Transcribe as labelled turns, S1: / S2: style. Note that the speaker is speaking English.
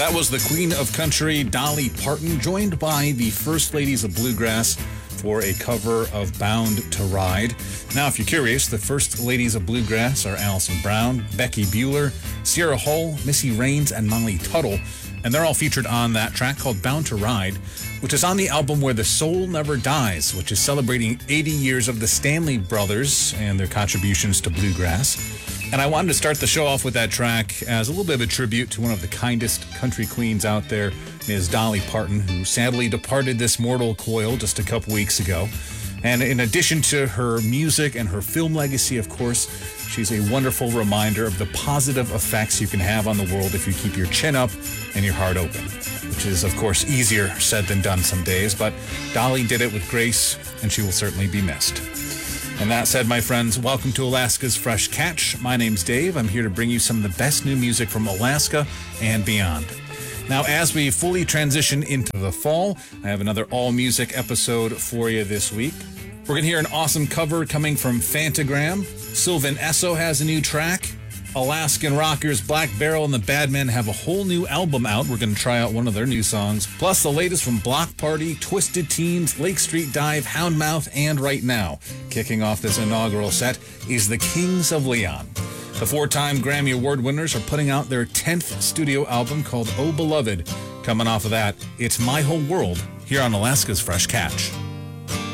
S1: That was the Queen of Country, Dolly Parton, joined by the First Ladies of Bluegrass for a cover of Bound to Ride. Now, if you're curious, the First Ladies of Bluegrass are Allison Brown, Becky Bueller, Sierra Hull, Missy Raines, and Molly Tuttle. And they're all featured on that track called Bound to Ride, which is on the album Where the Soul Never Dies, which is celebrating 80 years of the Stanley Brothers and their contributions to bluegrass. And I wanted to start the show off with that track as a little bit of a tribute to one of the kindest country queens out there, Ms. Dolly Parton, who sadly departed this mortal coil just a couple weeks ago. And in addition to her music and her film legacy, of course, she's a wonderful reminder of the positive effects you can have on the world if you keep your chin up and your heart open, which is, of course, easier said than done some days. But Dolly did it with grace, and she will certainly be missed. And that said, my friends, welcome to Alaska's Fresh Catch. My name's Dave. I'm here to bring you some of the best new music from Alaska and beyond. Now, as we fully transition into the fall, I have another all-music episode for you this week. We're going to hear an awesome cover coming from Fantagram. Sylvan Esso has a new track. Alaskan rockers Black Barrel and the Badmen have a whole new album out. We're going to try out one of their new songs. Plus the latest from Block Party, Twisted Teens, Lake Street Dive, Houndmouth, and Right Now. Kicking off this inaugural set is the Kings of Leon. The 4-time Grammy Award winners are putting out their 10th studio album called Oh Beloved. Coming off of that, it's My Whole World here on Alaska's Fresh Catch.